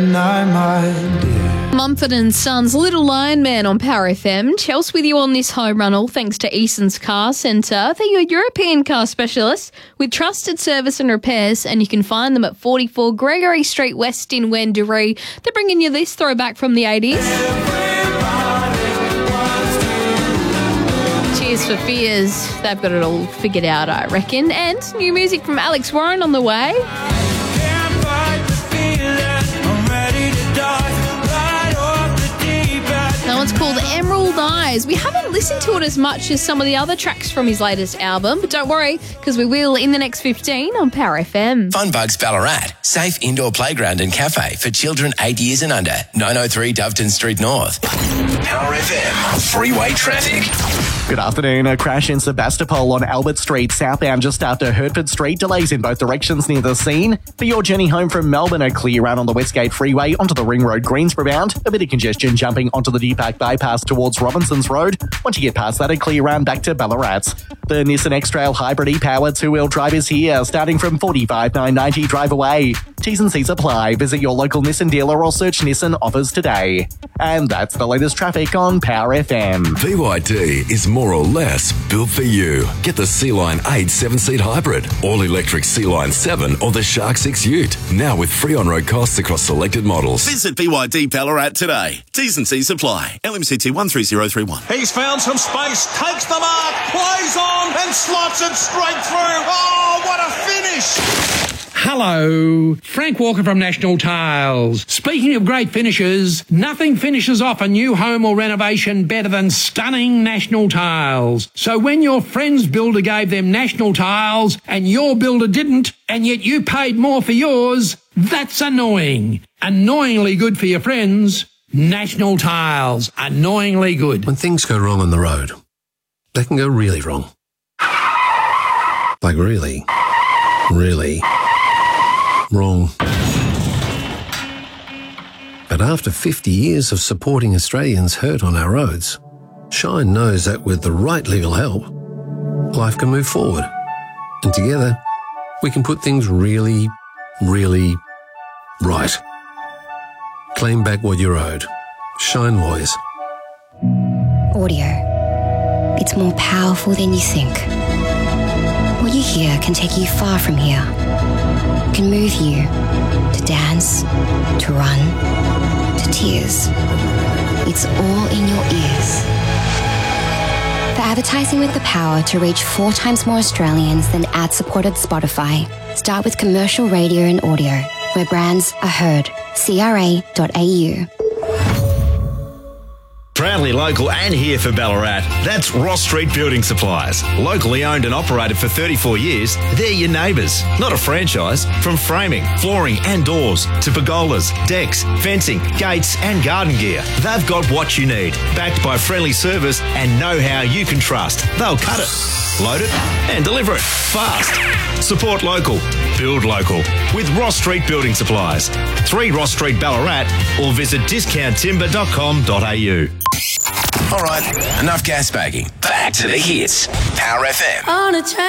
Mumford & Sons, Little Lion Man on Power FM. Chelsea with you on this home run, all thanks to Eason's Car Centre. They're your European car specialists with trusted service and repairs, and you can find them at 44 Gregory Street West in Wendouree. They're bringing you this throwback from the 80s. Tears for Fears. They've got it all figured out, I reckon. And new music from Alex Warren on the way. That one's called Emerald Eyes. We haven't listened to it as much as some of the other tracks from his latest album, but don't worry, because we will in the next 15 on Power FM. Funbugs Ballarat, safe indoor playground and cafe for children 8 years and under. 903 Doveton Street North. Power FM, freeway traffic. Good afternoon. A crash in Sebastopol on Albert Street, southbound just after Hertford Street. Delays in both directions near the scene. For your journey home from Melbourne, a clear run on the Westgate Freeway onto the Ring Road Greensboro bound. A bit of congestion jumping onto the Deepak bypass towards Robinson's Road. Once you get past that, a clear run back to Ballarat. The Nissan X-Trail Hybrid e-Power two-wheel drive is here, starting from $45,990 drive away. T's and C's apply. Visit your local Nissan dealer or search Nissan offers today. And that's the latest traffic on Power FM. BYD is more or less built for you. Get the C-Line 8 7-seat hybrid, all-electric C-Line 7 or the Shark 6 Ute. Now with free on-road costs across selected models. Visit BYD Ballarat today. T's and C's apply. LMCT 13031. He's found some space, takes the mark, plays on and slots it straight through. Oh, what a finish! Hello, Frank Walker from National Tiles. Speaking of great finishes, nothing finishes off a new home or renovation better than stunning National Tiles. So when your friend's builder gave them National Tiles and your builder didn't, and yet you paid more for yours, that's annoying. Annoyingly good for your friends. National Tiles, annoyingly good. When things go wrong on the road, they can go really wrong. Like really, really wrong. But after 50 years of supporting Australians hurt on our roads, Shine knows that with the right legal help, life can move forward. And together, we can put things really, really right. Claim back what you're owed. Shine Lawyers. Audio. It's more powerful than you think. What you hear can take you far from here. Can move you to dance, to run, to tears. It's all in your ears. For advertising with the power to reach 4 times more Australians than ad-supported Spotify, start with commercial radio and audio, where brands are heard. CRA.au. Proudly local and here for Ballarat. That's Ross Street Building Supplies. Locally owned and operated for 34 years, they're your neighbours, not a franchise. From framing, flooring and doors to pergolas, decks, fencing, gates and garden gear, they've got what you need. Backed by friendly service and know-how you can trust. They'll cut it, load it and deliver it fast. Support local, build local with Ross Street Building Supplies. 3 Ross Street Ballarat or visit discounttimber.com.au. All right, enough gas bagging. Back to the hits. Power FM. On a train.